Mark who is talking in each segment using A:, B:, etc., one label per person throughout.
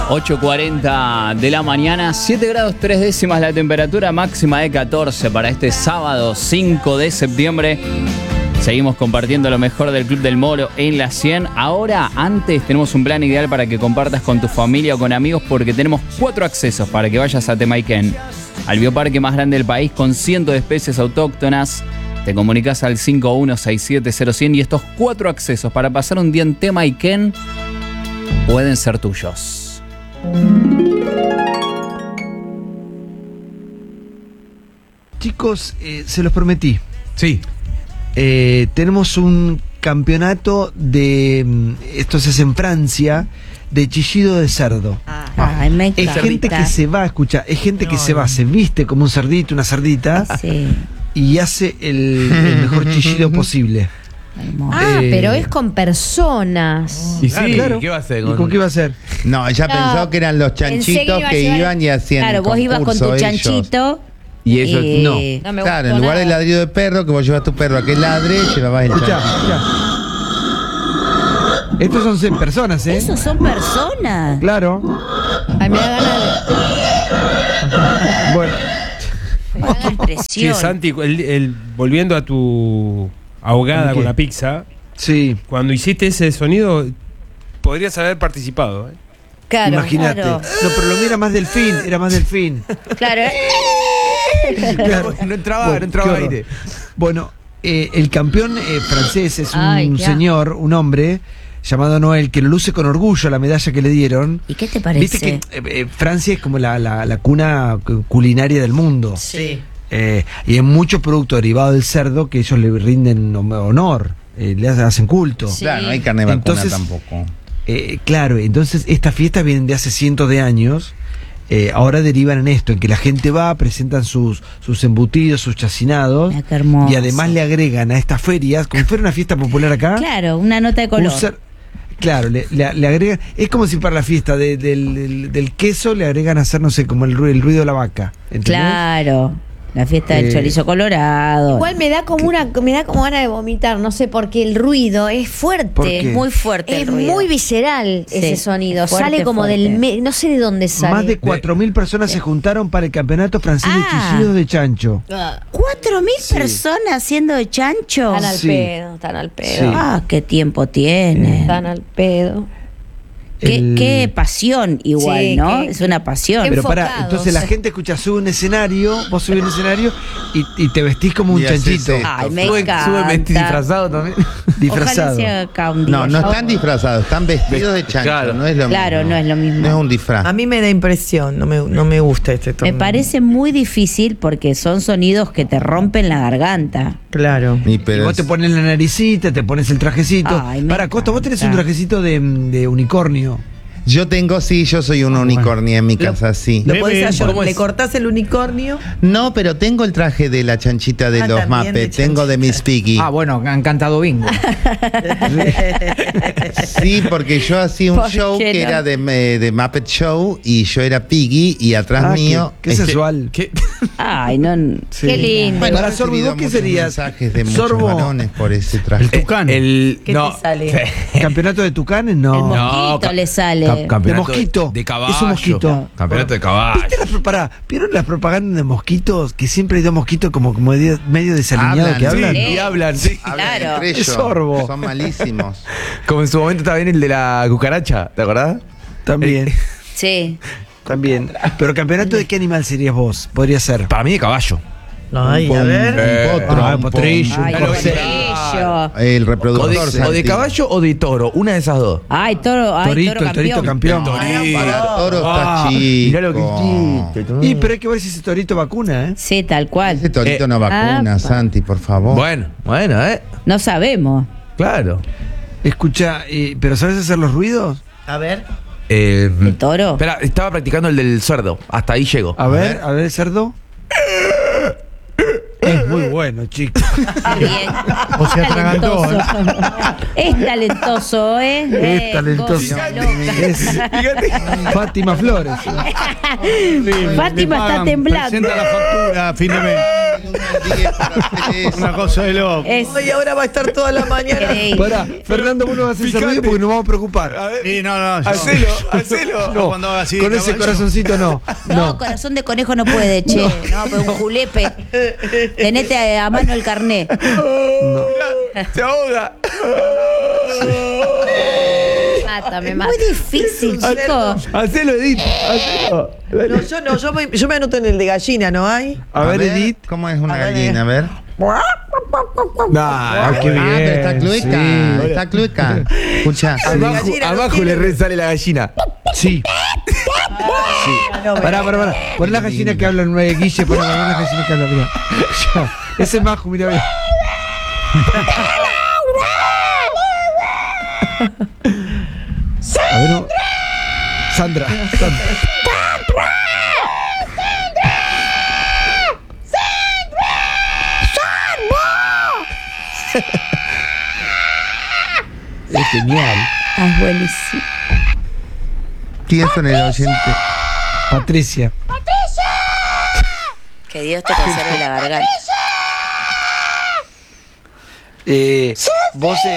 A: 8:40 de la mañana, 7 grados 3 décimas la temperatura, máxima de 14 para este sábado 5 de septiembre. Seguimos compartiendo lo mejor del Club del Moro en la 100. Ahora, antes, tenemos un plan ideal para que compartas con tu familia o con amigos, porque tenemos 4 accesos para que vayas a Temaiken, al bioparque más grande del país con cientos de especies autóctonas. Te comunicas al 51670100 y estos 4 accesos para pasar un día en Temaiken pueden ser tuyos.
B: Chicos, se los prometí.
C: Sí.
B: Tenemos un campeonato de... Esto se hace en Francia, de chillido de cerdo.
D: Ay, me
B: Es
D: encanta.
B: gente que se va, escucha, es gente que se va, se viste como un cerdito, una cerdita,
D: Sí.
B: y hace el mejor chillido posible.
D: Hermoso.
E: Pero es con personas.
C: Y sí,
B: claro.
C: ¿qué va a hacer?
B: ¿Y con qué va a ser?
F: No, ella
E: No,
F: pensó que eran los
E: pensé que
F: chanchitos
E: iba a
F: que
E: llevar-
F: iban y hacían
D: Claro,
F: el
D: vos ibas con tu
F: concurso, ellos.
D: chanchito.
C: Y eso
B: no.
E: No me
F: Claro,
E: gustó
F: en lugar del
E: nada.
F: ladrido de perro, que vos llevas tu perro a que ladre, llevabas el
B: Escuchá,
F: chanchito.
B: escuchá. Estos son 100 personas, ¿eh?
D: Esos son personas.
B: Claro.
E: Ay, me da ganas
B: Bueno,
D: Ay, qué
C: Sí,
D: impresión.
C: Santi, volviendo a tu ahogada
B: ¿Qué?
C: con la pizza,
B: sí.
C: cuando hiciste ese sonido, podrías haber participado.
E: Claro.
B: Imagínate.
D: claro.
B: No, pero lo mío era más delfín, era más delfín.
D: Claro.
B: Claro.
C: No entraba,
B: Bueno,
C: no entraba
B: qué horror.
C: aire.
B: Bueno, el campeón francés es
E: Ay,
B: un
E: qué
B: señor, un hombre llamado Noel, que lo luce con orgullo la medalla que le dieron.
D: ¿Y qué te parece?
B: Viste que Francia es como la cuna culinaria del mundo.
E: Sí.
B: Y hay muchos productos derivados del cerdo que ellos le rinden honor, le hacen culto.
E: Sí.
F: Claro, no hay carne vacuna
B: Entonces-
F: tampoco.
B: Claro, entonces estas fiestas vienen de hace cientos de años. Ahora derivan en esto, en que la gente va, presentan sus embutidos, sus chacinados,
D: Mira, qué hermoso.
B: y además le agregan a estas ferias, como si fuera una fiesta popular acá,
D: Claro, una nota de
B: un
D: color.
B: claro, le agregan, es como si para la fiesta del queso le agregan a hacer, no sé, como el ruido de la vaca, ¿entendés?
D: Claro. La fiesta del chorizo colorado.
E: Igual me da como ganas de vomitar, no sé, porque el ruido es fuerte.
B: ¿Por qué?
D: Es muy fuerte
E: Es
D: el ruido.
E: muy visceral
D: Sí,
E: ese sonido.
D: es fuerte,
E: Sale como
D: fuerte.
E: no sé de dónde sale.
B: Más de 4.000 personas se juntaron para el campeonato francés de
D: Ah.
B: chillidos de chancho.
D: 4.000 personas haciendo de chancho.
E: Están al
B: Sí.
E: pedo, están al pedo.
B: Sí.
D: Ah, qué tiempo tiene.
E: Están al pedo.
D: Qué pasión igual,
E: Sí,
D: ¿no?
E: qué-
D: Es una pasión.
E: qué
B: Pero pará,
E: enfocados.
B: entonces la gente escucha, sube un escenario, vos subís un escenario y te vestís como un
F: Y haces
B: chanchito.
F: esto.
D: Ay, me
C: Sube
D: encanta.
C: disfrazado también.
B: Disfrazado.
D: Ojalá sea acá un día.
F: No, no están disfrazados, están vestidos de chancho.
C: Claro.
F: No es lo
D: Claro,
F: mismo.
D: no es lo mismo.
F: No es un disfraz.
G: A mí me da impresión, no me gusta este tono.
D: Me parece muy difícil porque son sonidos que te rompen la garganta.
G: Claro.
F: Y
B: Y
F: pero
B: vos te
F: es-
B: pones la naricita, te pones el trajecito.
D: Ay, me
B: Para Costa, vos tenés un
D: encanta.
B: trajecito de unicornio.
F: yo soy un unicornio en mi casa, sí.
G: ¿Lo
C: Meme,
G: podés
C: ¿cómo
G: ¿Le
C: es?
G: cortás el unicornio?
F: No, pero tengo el traje de la chanchita de los
G: también de
F: Muppets, tengo de
G: chanchita.
F: Miss Piggy.
H: Ah, bueno, han cantado bingo.
F: Sí, porque yo hacía un
D: ¿Por
F: show
D: qué
F: que
D: no?
F: era de Muppet Show y yo era Piggy y atrás mío...
B: Qué sensual.
C: ¿Qué?
D: Ay, no.
B: Sí.
E: Qué lindo.
F: Bueno,
B: Para
F: he
B: Sorbo,
F: recibido
B: ¿vos qué
F: muchos
B: serías?
F: mensajes de muchos
B: Sorbo.
F: varones por ese traje.
H: El tucán.
C: ¿Qué
G: ¿Qué te sale?
B: ¿Campeonato de tucanes?
D: El
B: No.
D: mosquito le sale.
B: De mosquito.
C: De caballo.
B: Es un mosquito.
C: Campeonato de caballo.
B: ¿Viste ¿Vieron las propagandas de mosquitos? Que siempre hay dos mosquitos como medio desaliñados
F: Hablan,
B: que hablan.
D: sí.
C: Y hablan, sí.
F: Hablan
D: Claro.
F: entre ellos.
B: Es Sorbo.
F: Son malísimos.
I: Como en su momento también el de la cucaracha, ¿te acordás?
B: También,
D: Sí.
B: también. Pero campeonato de qué animal serías vos? Podría ser.
I: Para mí de caballo.
G: Ay, a ver.
F: Un potro,
B: Ah,
F: un
B: potrillo.
F: pom-
D: Ay,
B: Claro,
D: potrillo.
F: El
I: O
F: reproductor.
I: de
F: Santi.
I: caballo o de toro, una de esas dos.
D: Ay, toro, ay,
B: Torito,
D: toro
B: el torito
D: campeón.
B: campeón.
F: Para toro
B: Ah,
F: está chico.
I: Mirá lo que hiciste.
B: Y pero hay que ver si ese torito vacuna, ¿eh?
D: Sí, tal cual.
F: Ese torito no vacuna,
D: apa.
F: Santi, por favor.
I: Bueno,
D: No sabemos.
I: claro.
B: Escucha, pero ¿sabes hacer los ruidos?
G: A ver.
D: ¿El toro?
I: Espera, estaba practicando el del cerdo. Hasta ahí llego.
B: A ver, cerdo. Es muy bueno, chico.
D: Bien.
H: O se atragantó,
D: Es talentoso, ¿eh?
B: Es talentoso.
D: Cosa loca.
B: Es Fátima Flores.
D: Fátima está temblando.
H: Presenta la factura, fin de mes.
J: Una cosa de loco.
G: Y ahora va a estar toda la mañana.
D: Increíble.
B: Pará, Fernando, vos no vas a hacer ruido porque nos vamos a preocupar.
J: Sí, no. yo-
C: Hacelo.
B: No,
J: cuando haga así,
B: con ese
J: caballo.
B: corazoncito no.
D: No, corazón de conejo no puede, che. No, pero un julepe. Tenete a mano el carné.
I: Se ahoga.
E: Mátame,
D: Muy difícil, chicos.
I: Hacelo, Edith. Hacelo.
G: No, yo me anoto en el de gallina, ¿no hay?
B: A ver, Edith.
F: ¿Cómo es una
G: A ver.
F: gallina? A ver.
B: Qué bien.
F: Pero está clueca,
B: Sí.
F: está clueca. Escucha.
I: Abajo,
G: gallina no
I: abajo
G: tiene-
I: le resale la gallina.
B: Sí. Pará. Pon la gallina que habla Guille, pon la gallina que habla, mira. Ya. Ese es Majo, mira. A ver, no. Sandra. Es genial.
D: Ah, es buenísimo.
F: ¿Quién son el oyente?
B: Patricia.
D: Que Dios te conserve la garganta.
B: Vos.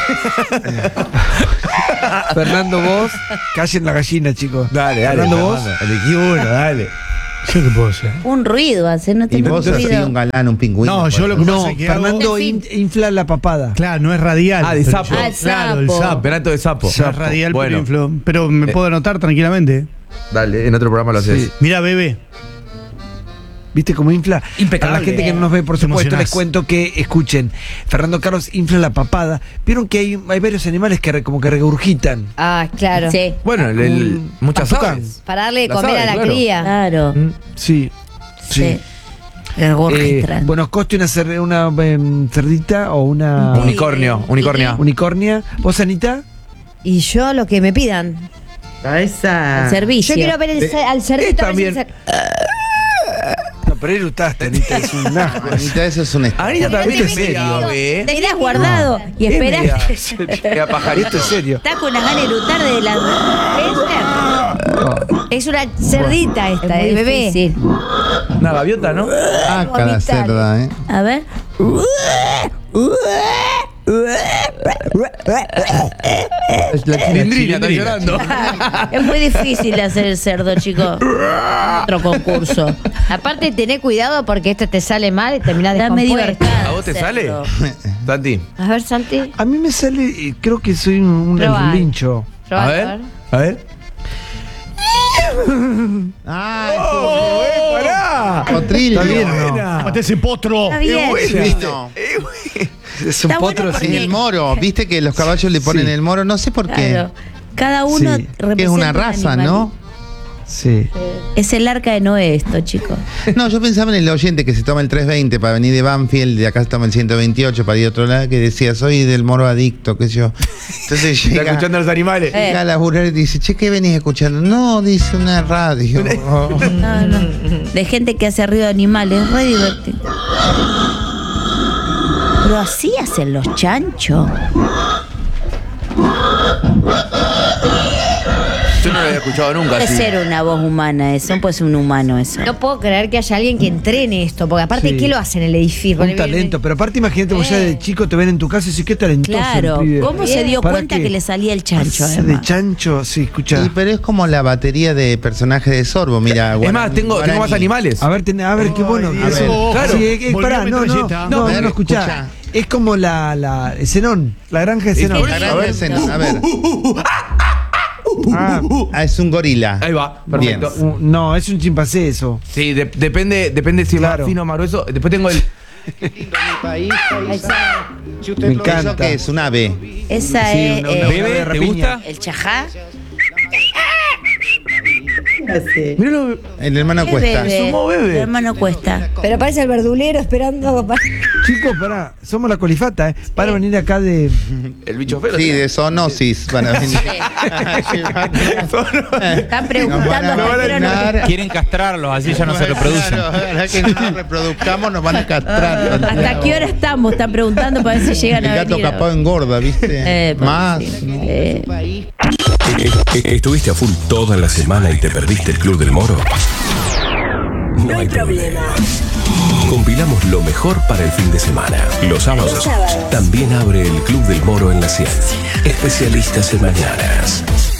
B: Fernando, vos. Callen la gallina, chicos.
I: Dale.
B: Fernando, vos.
I: Elegí uno, dale.
J: ¿Yo qué puedo hacer?
D: Un ruido hace, no
F: Y
D: tengo
F: vos así,
D: ruido.
F: un galán, un pingüino.
J: No, yo lo que
B: No,
J: pasa es que
B: Fernando
D: Delfín.
B: infla la papada.
J: Claro, no es radial.
I: Ah, de
J: pero
I: sapo.
J: yo-
D: Ah, el
J: Claro, el
D: sapo.
J: sapo.
I: Campeonato de sapo.
J: No es radial,
I: Bueno,
J: pero me puedo anotar tranquilamente.
I: dale, en otro programa lo haces.
B: Sí.
J: Mira, bebé.
B: ¿Viste cómo infla?
I: Impecable.
B: Para la gente que no nos ve, por
J: Te
B: supuesto,
J: emocionás.
B: les cuento que, escuchen, Fernando Carlos infla la papada. Vieron que hay varios animales que como que regurgitan.
E: Ah, claro.
D: Sí,
I: Bueno, muchas
B: Pastucán.
I: aves.
E: Para darle de
I: Las
E: comer
I: aves,
E: a la
I: claro.
E: cría.
D: claro.
B: Sí.
D: Sí. Regurgitran.
B: Bueno, coste una cerdita o una unicornia. ¿Vos, Anita?
E: Y yo lo que me pidan.
G: A esa.
D: El servicio.
E: Yo quiero ver al cerdito. a ver si
I: también.
B: No, pero eructaste, Anita, es un asco.
F: Anita, eso es un
I: Anita también es media ave.
D: Te quedas guardado y esperaste.
I: Era pajarito.
B: Esto es serio.
D: Estás con las ganas de erutar de la.
E: Es una cerdita esta,
D: Es
E: de
D: muy
E: bebé.
D: difícil.
I: Una gaviota, ¿no?
F: Ah, cada cerda, ¿eh?
D: A ver.
F: La
I: Chilindrina está llorando.
D: Es muy difícil hacer el cerdo, chicos. Otro concurso.
E: Aparte, tené cuidado porque esto te sale mal y terminás
D: Está medio
E: descompuesto.
D: arcada.
I: ¿A vos te sale?
D: cerdo.
I: Santi.
E: A ver, Santi.
B: A mí me sale, creo que soy un
E: Probá.
B: lincho.
E: Probá,
I: A ver. A ver.
F: Ah, potrillo.
B: ¿Está bien o no?
J: Mate ese potro.
D: Está bien.
F: Bueno,
B: Es un
D: Está bueno
B: potro,
D: porque-
B: sí.
F: el moro, viste que los caballos le ponen
B: Sí.
F: el moro, no sé por qué.
D: Claro. Cada uno
B: Sí.
D: representa
F: Que es una
D: un
F: raza,
D: animal.
F: ¿no?
B: Sí.
D: Es el arca de Noé esto, chicos.
F: No, yo pensaba en el oyente que se toma el 320 para venir de Banfield, de acá se toma el 128 para ir a otro lado, que decía, soy del moro adicto, qué sé yo. Entonces
I: Está
F: llega,
I: escuchando a los animales.
F: llega a laburar y dice, che, ¿qué venís escuchando? No, dice una radio.
D: No, no. De gente que hace ruido de animales, es re divertido. Pero así hacen los chanchos.
I: Yo no lo había escuchado nunca
D: Puede
I: así.
D: ser una voz humana eso, no puede ser un humano eso.
E: No puedo creer que haya alguien que entrene esto, porque aparte,
B: Sí.
E: ¿qué lo hace en el edificio?
B: Un talento, pero aparte imagínate vos ya de chico te ven en tu casa y decís, qué talentoso
D: Claro,
B: el pibe.
D: ¿cómo se dio
B: ¿Para
D: cuenta
B: qué?
D: que le salía el chancho?
B: Ese
D: además?
B: de chancho, sí, escucha.
F: Sí, pero es como la batería de personajes de Sorbo, mira.
I: Es más, tengo más
F: Guaraní.
I: animales.
B: A ver, qué bueno.
J: Dios.
B: Claro. Sí,
J: Volví
B: pará,
J: a
B: no,
J: metralleta.
B: no,
F: pero
B: escuchá.
F: escuchá.
B: Es como el Zenón, la granja de Zenón.
F: La gran escena, a ver.
B: Ah,
F: Es un gorila.
I: Ahí va, perfecto.
F: Bien.
B: no, es un chimpancé eso.
I: Sí, depende si es
B: Claro.
I: más fino o más grueso. Después tengo el.
B: Me encanta.
F: ¿Eso qué es? Un ave.
D: Esa
B: Sí,
D: es
B: una ave
A: ¿Bebe? ¿Te
B: rapiña.
A: gusta?
D: el chajá.
G: Sí.
I: Míralo.
F: El hermano
D: Es
F: Cuesta.
D: bebé.
I: Somos bebé.
D: El hermano Cuesta.
E: Pero parece el verdulero esperando.
B: Chicos, pará, somos la colifata, ¿eh? Para venir acá de.
I: El bicho feo.
F: Sí, de zoonosis van a venir.
D: Están preguntando hasta qué hora nos-
A: Quieren castrarlos, así ya no se reproducen.
F: Claro, ahora que no nos reproduzcamos nos van a castrar.
D: ¿Hasta qué hora estamos? Están preguntando para ver si llegan
F: El
D: a
F: gato
D: venir.
F: capaz engorda, ¿viste? Más.
D: Sí.
K: ¿Estuviste a full toda la semana y te perdiste el Club del Moro? no hay problema. Compilamos lo mejor para el fin de semana. Los sábados también abre el Club del Moro en la 100. Especialistas en mañanas.